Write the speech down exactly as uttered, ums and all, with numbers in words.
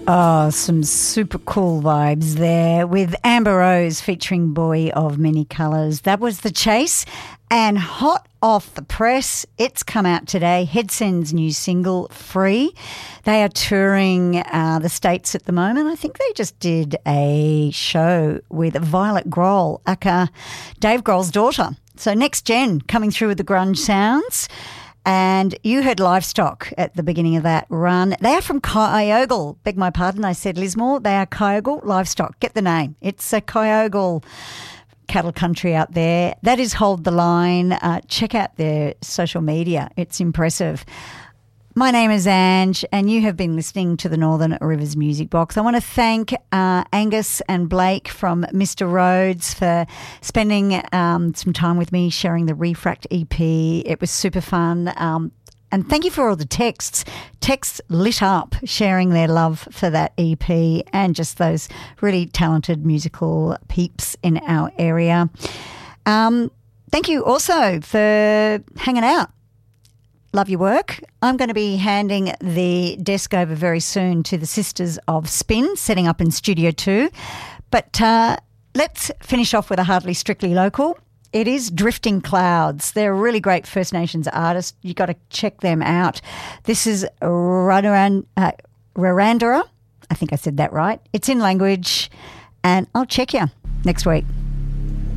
Oh, some super cool vibes there with Amber Rose featuring Boy of Many Colours. That was The Chase, and hot off the press, it's come out today, Hedson's new single, Free. They are touring uh, the States at the moment. I think they just did a show with Violet Grohl, aka Dave Grohl's daughter. So Next Gen coming through with the grunge sounds. And you heard Livestock at the beginning of that run. They are from Kyogle. Beg my pardon, I said Lismore. They are Kyogle Livestock. Get the name. It's a Kyogle cattle country out there. That is Hold the Line. Uh, check out their social media. It's impressive. My name is Ange, and you have been listening to the Northern Rivers Music Box. I want to thank uh, Angus and Blake from Mister Rhodes for spending um, some time with me, sharing the Refract E P. It was super fun. Um, and thank you for all the texts. Texts lit up, sharing their love for that E P and just those really talented musical peeps in our area. Um, thank you also for hanging out. Love your work. I'm going to be handing the desk over very soon to the Sisters of Spin, setting up in Studio two. But uh, let's finish off with a hardly strictly local. It is Drifting Clouds. They're a really great First Nations artist. You've got to check them out. This is Raran, uh, Rarandera. I think I said that right. It's in language, and I'll check you next week.